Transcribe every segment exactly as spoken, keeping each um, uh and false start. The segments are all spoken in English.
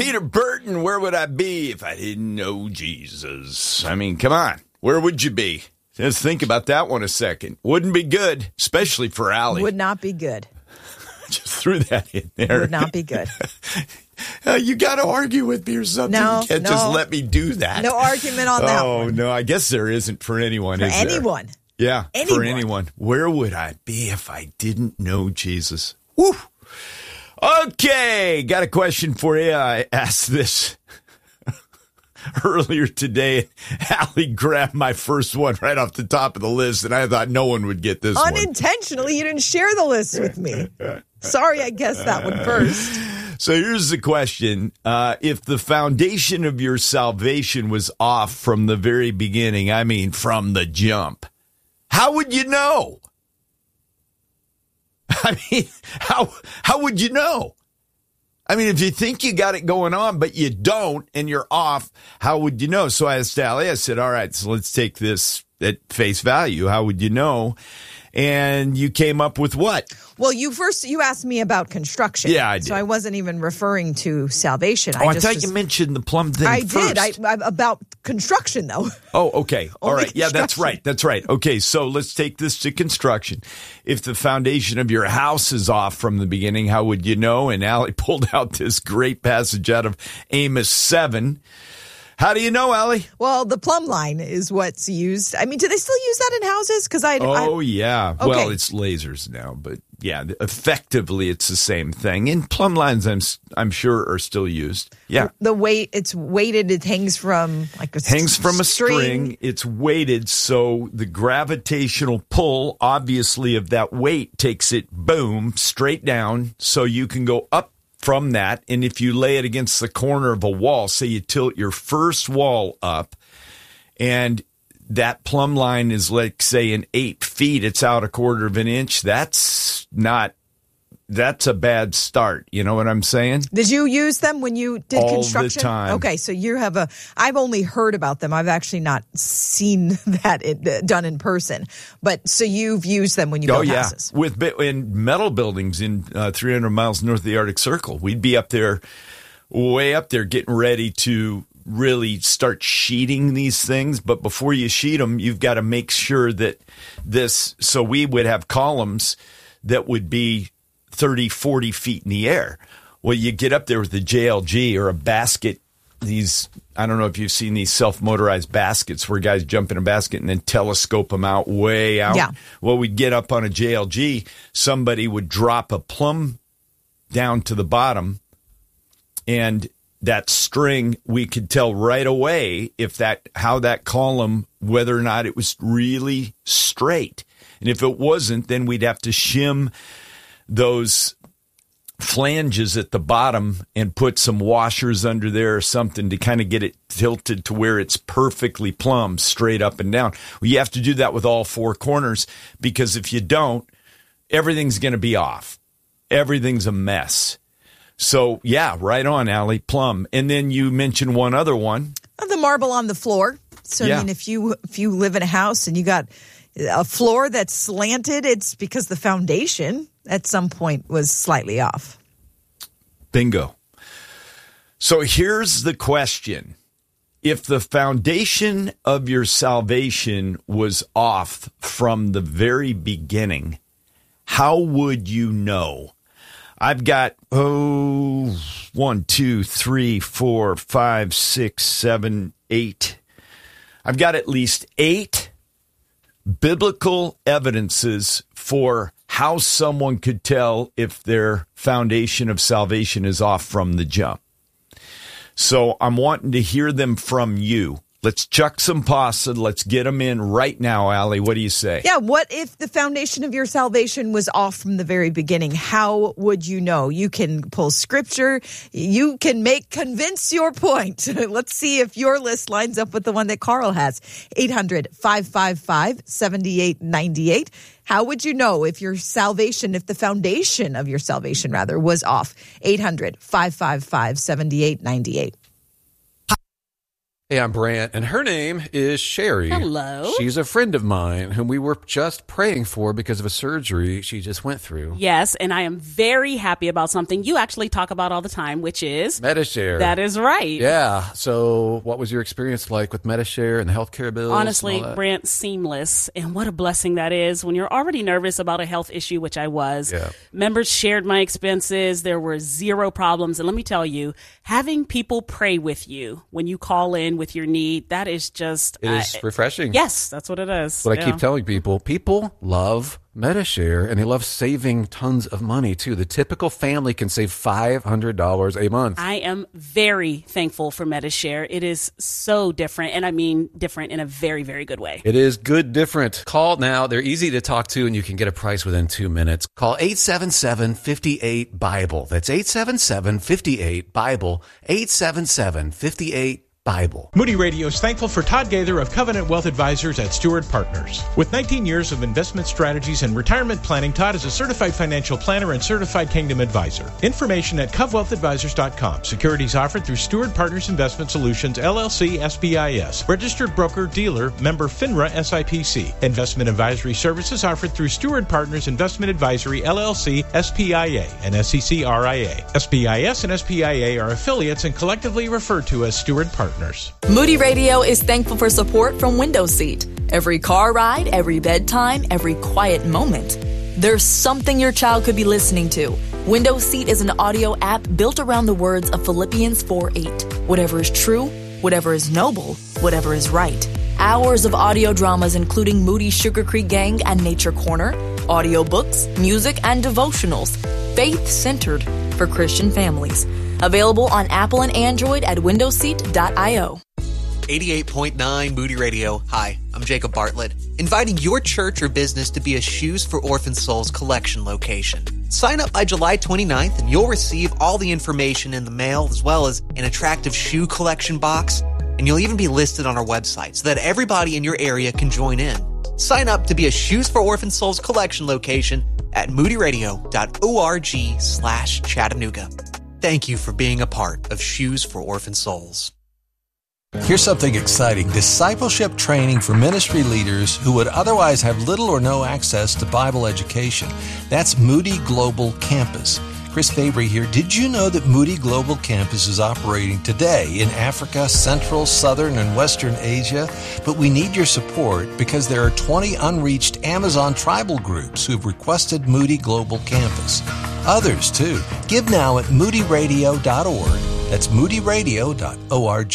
Peter Burton, where would I be if I didn't know Jesus? I mean, come on. Where would you be? Just think about that one a second. Wouldn't be good, especially for Allie. Would not be good. Just threw that in there. Would not be good. uh, you got to argue with me or something. No, you can't no. just let me do that. No argument on that oh, one. Oh, no. I guess there isn't for anyone, For is anyone. there? Yeah, anyone. for anyone. Where would I be if I didn't know Jesus? Woo! Okay, got a question for you. I asked this earlier today. Allie grabbed my first one right off the top of the list, and I thought no one would get this Unintentionally, one. You didn't share the list with me. Sorry, I guessed that one first. So here's the question. Uh, if the foundation of your salvation was off from the very beginning, I mean from the jump, how would you know? I mean, how how would you know? I mean, if you think you got it going on, but you don't, and you're off, how would you know? So I asked Allie, I said, all right, so let's take this at face value. How would you know? And you came up with what? Well, you first, you asked me about construction. Yeah, I did. So I wasn't even referring to salvation. Oh, I, just thought was, you mentioned the plum thing I first. did. I, I, about construction, though. Oh, okay. All Only right. Yeah, that's right. That's right. Okay, so let's take this to construction. If the foundation of your house is off from the beginning, how would you know? And Allie pulled out this great passage out of Amos seven. How do you know, Allie? Well, the plumb line is what's used. I mean, do they still use that in houses? Because I. Oh, I, yeah. Okay. Well, it's lasers now, but yeah, effectively it's the same thing. And plumb lines, I'm I'm sure, are still used. Yeah. The weight, it's weighted. It hangs from like a hangs from a string. string. It's weighted, so the gravitational pull, obviously, of that weight takes it boom straight down, so you can go up from that. And if you lay it against the corner of a wall, say you tilt your first wall up, and that plumb line is like, say, in eight feet, it's out a quarter of an inch. That's not, that's a bad start. You know what I'm saying? Did you use them when you did All construction? the time. Okay, so you have a, I've only heard about them. I've actually not seen that it, done in person. But so you've used them when you oh, build yeah. houses. With in metal buildings in uh, three hundred miles north of the Arctic Circle. We'd be up there, way up there, getting ready to really start sheeting these things. But before you sheet them, you've got to make sure that this, so we would have columns that would be thirty, forty feet in the air. Well, you get up there with a J L G or a basket. These, I don't know if you've seen these self-motorized baskets where guys jump in a basket and then telescope them out way out. Yeah. Well, we'd get up on a J L G. Somebody would drop a plumb down to the bottom, and that string, we could tell right away if that, how that column, whether or not it was really straight. And if it wasn't, then we'd have to shim those flanges at the bottom and put some washers under there or something to kind of get it tilted to where it's perfectly plumb, straight up and down. Well, you have to do that with all four corners, because if you don't, everything's going to be off. Everything's a mess. So, yeah, right on, Allie, plumb. And then you mentioned one other one. The marble on the floor. So, Yeah. I mean, if you if you live in a house and you got a floor that's slanted, it's because the foundation at some point was slightly off. Bingo. So here's the question. If the foundation of your salvation was off from the very beginning, how would you know? I've got, oh, one, two, three, four, five, six, seven, eight. I've got at least eight biblical evidences for how someone could tell if their foundation of salvation is off from the jump. So I'm wanting to hear them from you. Let's chuck some pasta. Let's get them in right now, Allie. What do you say? Yeah, what if the foundation of your salvation was off from the very beginning? How would you know? You can pull scripture. You can make convince your point. Let's see if your list lines up with the one that Carl has. eight hundred, five five five, seven eight nine eight. How would you know if your salvation, if the foundation of your salvation, rather, was off? eight hundred, five five five, seven eight nine eight. Hey, I'm Brant, and her name is Sherry. Hello. She's a friend of mine whom we were just praying for because of a surgery she just went through. Yes, and I am very happy about something you actually talk about all the time, which is Medi-Share. That is right. Yeah. So what was your experience like with Medi-Share and the healthcare bills? Honestly, Brent, seamless. And what a blessing that is when you're already nervous about a health issue, which I was. Yeah. Members shared my expenses. There were zero problems. And let me tell you, having people pray with you when you call in with your need, that is just... It is uh, refreshing. Yes, that's what it is. What yeah. I keep telling people, people love Medi-Share, and they love saving tons of money, too. The typical family can save five hundred dollars a month. I am very thankful for Medi-Share. It is so different, and I mean different in a very, very good way. It is good different. Call now. They're easy to talk to, and you can get a price within two minutes. Call eight seven seven, five eight, BIBLE. That's eight seven seven, five eight, BIBLE. eight seven seven, five eight, Bible. Moody Radio is thankful for Todd Gaither of Covenant Wealth Advisors at Stewart Partners. With nineteen years of investment strategies and retirement planning, Todd is a certified financial planner and certified Kingdom advisor. Information at cov wealth advisors dot com. Securities offered through Stewart Partners Investment Solutions, L L C, S B I S. Registered broker dealer, member FINRA S I P C. Investment advisory services offered through Stewart Partners Investment Advisory, L L C, S P I A, and S E C R I A. S B I S and S P I A are affiliates and collectively referred to as Stewart Partners. Moody Radio is thankful for support from Window Seat. Every car ride, every bedtime, every quiet moment, there's something your child could be listening to. Window Seat is an audio app built around the words of Philippians four eight. Whatever is true, whatever is noble, whatever is right. Hours of audio dramas including Moody Sugar Creek Gang and Nature Corner, audiobooks, music, and devotionals, faith-centered for Christian families. Available on Apple and Android at window seat dot io. eighty-eight point nine Moody Radio. Hi, I'm Jacob Bartlett, inviting your church or business to be a Shoes for Orphan Souls collection location. Sign up by July twenty-ninth and you'll receive all the information in the mail as well as an attractive shoe collection box, and you'll even be listed on our website so that everybody in your area can join in. Sign up to be a Shoes for Orphan Souls collection location at moody radio dot org slash Chattanooga. Thank you for being a part of Shoes for Orphan Souls. Here's something exciting. Discipleship training for ministry leaders who would otherwise have little or no access to Bible education. That's Moody Global Campus. Chris Fabry here. Did you know that Moody Global Campus is operating today in Africa, Central, Southern, and Western Asia? But we need your support because there are twenty unreached Amazon tribal groups who've requested Moody Global Campus. Others, too. Give now at moody radio dot org. That's moody radio dot org.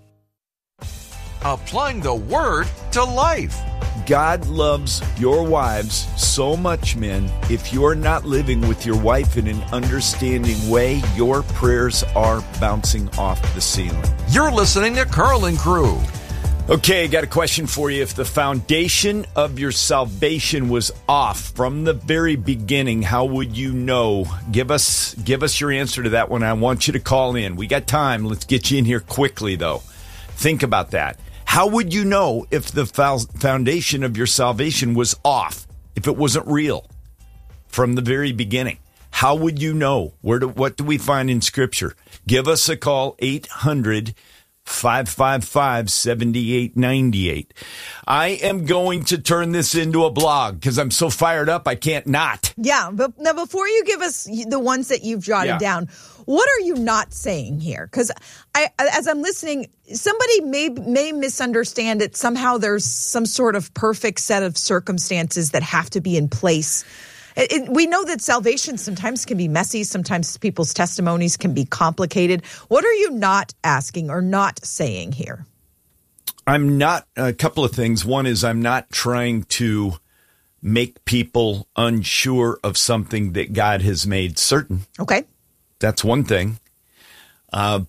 Applying the Word to life. God loves your wives so much, men. If you're not living with your wife in an understanding way, your prayers are bouncing off the ceiling. You're listening to Carl and Crew. Okay, got a question for you. If the foundation of your salvation was off from the very beginning, how would you know? Give us give us your answer to that one. I want you to call in. We got time. Let's get you in here quickly, though. Think about that. How would you know if the foundation of your salvation was off, if it wasn't real from the very beginning? How would you know? Where do, what do we find in Scripture? Give us a call, eight hundred, five five five, seven eight nine eight. I am going to turn this into a blog because I'm so fired up I can't not. Yeah, but now before you give us the ones that you've jotted Yeah. down, what are you not saying here? Because I, as I'm listening, somebody may may misunderstand it. Somehow there's some sort of perfect set of circumstances that have to be in place. It, it, we know that salvation sometimes can be messy. Sometimes people's testimonies can be complicated. What are you not asking or not saying here? I'm not, a couple of things. One is I'm not trying to make people unsure of something that God has made certain. Okay. That's one thing. Uh,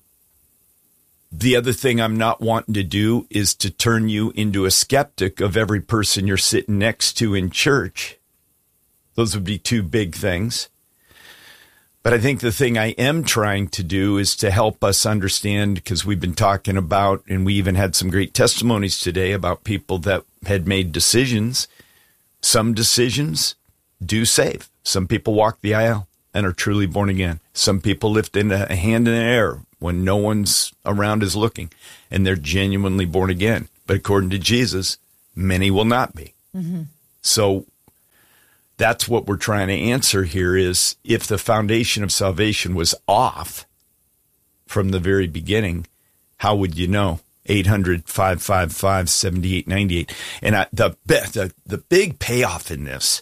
the other thing I'm not wanting to do is to turn you into a skeptic of every person you're sitting next to in church. Those would be two big things. But I think the thing I am trying to do is to help us understand, because we've been talking about, and we even had some great testimonies today about people that had made decisions. Some decisions do save. Some people walk the aisle. and are truly born again. Some people lift in a hand in the air when no one's around is looking, and they're genuinely born again. But according to Jesus, many will not be. Mm-hmm. So that's what we're trying to answer here is if the foundation of salvation was off from the very beginning, how would you know? eight hundred, five five five, seven eight nine eight. And I, the, the the big payoff in this,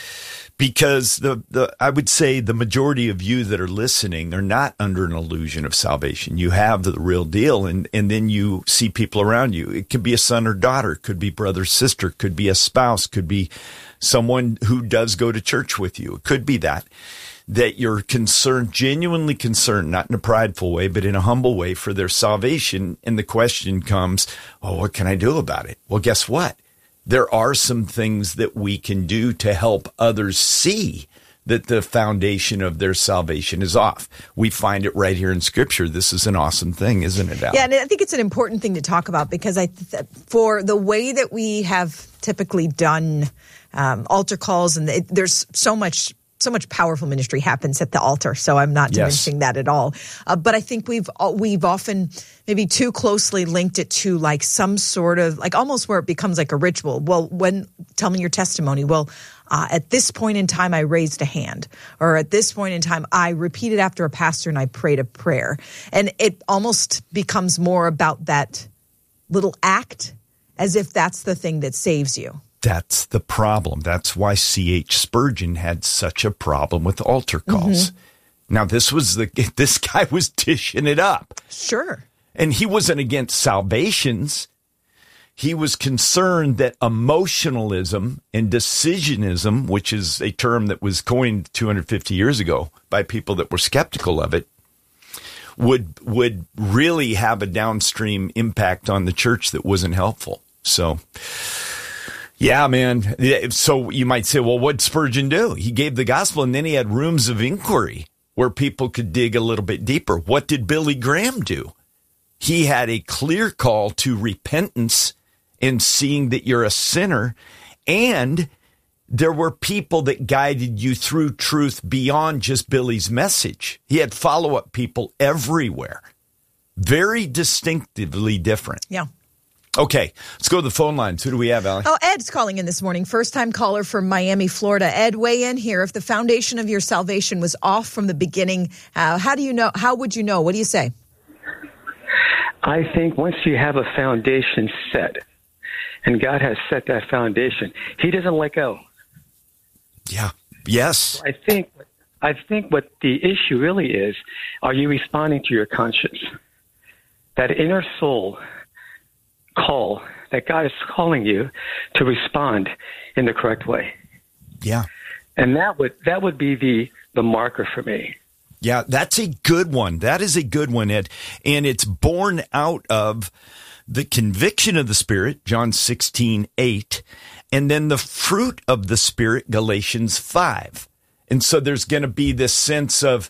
because the, the I would say the majority of you that are listening are not under an illusion of salvation. You have the real deal, and, and then you see people around you. It could be a son or daughter, could be brother, sister, could be a spouse, could be someone who does go to church with you. It could be that. That you're concerned, genuinely concerned, not in a prideful way, but in a humble way for their salvation. And the question comes, oh, what can I do about it? Well, guess what? There are some things that we can do to help others see that the foundation of their salvation is off. We find it right here in Scripture. This is an awesome thing, isn't it, Alan? Yeah, and I think it's an important thing to talk about because I, th- for the way that we have typically done um, altar calls, and it, there's so much So much powerful ministry happens at the altar, so I'm not diminishing yes. that at all. Uh, but I think we've we've often maybe too closely linked it to like some sort of like almost where it becomes like a ritual. Well, when tell me your testimony. Well, uh, at this point in time, I raised a hand, or at this point in time, I repeated after a pastor and I prayed a prayer, and it almost becomes more about that little act, as if that's the thing that saves you. That's the problem. That's why C H Spurgeon had such a problem with altar calls. Mm-hmm. Now, this was the this guy was dishing it up. Sure. And he wasn't against salvations. He was concerned that emotionalism and decisionism, which is a term that was coined two hundred fifty years ago by people that were skeptical of it, would would really have a downstream impact on the church that wasn't helpful. So... Yeah, man. So you might say, well, what'd Spurgeon do? He gave the gospel, and then he had rooms of inquiry where people could dig a little bit deeper. What did Billy Graham do? He had a clear call to repentance and seeing that you're a sinner, and there were people that guided you through truth beyond just Billy's message. He had follow-up people everywhere. Very distinctively different. Yeah. Okay, let's go to the phone lines. Who do we have, Allie? Oh, Ed's calling in this morning. First-time caller from Miami, Florida. Ed, weigh in here. If the foundation of your salvation was off from the beginning, uh, how do you know? How would you know? What do you say? I think once you have a foundation set, and God has set that foundation, He doesn't let go. Yeah. Yes. I think. I think what the issue really is: are you responding to your conscience? That inner soul call that God is calling you to respond in the correct way. Yeah. And that would that would be the the marker for me. Yeah, that's a good one. That is a good one, Ed. And it's born out of the conviction of the Spirit, John sixteen eight, and then the fruit of the Spirit, Galatians five. And so there's going to be this sense of,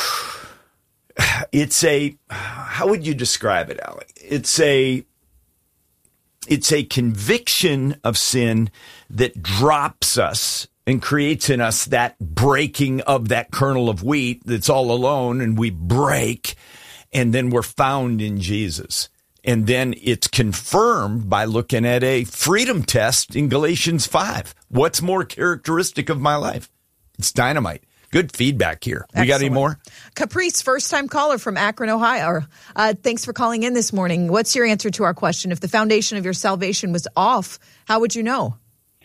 it's a, how would you describe it, Alec? It's a, It's a conviction of sin that drops us and creates in us that breaking of that kernel of wheat that's all alone, and we break, and then we're found in Jesus. And then it's confirmed by looking at a freedom test in Galatians five. What's more characteristic of my life? It's dynamite. Good feedback here. We Excellent. Got any more? Caprice, first-time caller from Akron, Ohio. Uh, thanks for calling in this morning. What's your answer to our question? If the foundation of your salvation was off, how would you know?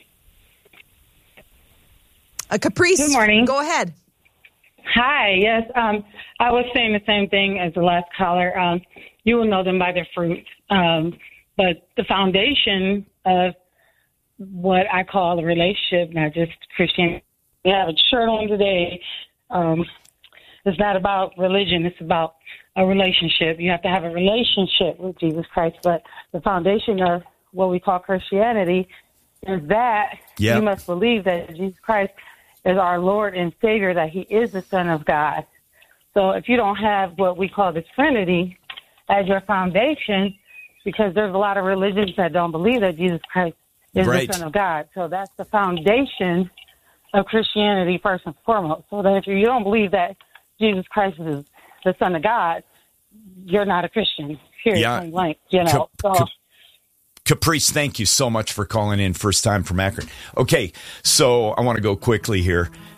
Uh, Caprice, good morning. Go ahead. Hi, yes. Um, I was saying the same thing as the last caller. Um, you will know them by their fruit. Um, but the foundation of what I call a relationship, not just Christianity. We have a shirt on today. Um, it's not about religion. It's about a relationship. You have to have a relationship with Jesus Christ. But the foundation of what we call Christianity is that yep. you must believe that Jesus Christ is our Lord and Savior, that He is the Son of God. So if you don't have what we call the Trinity as your foundation, because there's a lot of religions that don't believe that Jesus Christ is right. the Son of God. So that's the foundation of Christianity first and foremost. So that if you don't believe that Jesus Christ is the Son of God, you're not a Christian. Period. Yeah. Point blank, you know. Cap- so. Cap- Caprice, thank you so much for calling in. First time from Akron. Okay, so I want to go quickly here.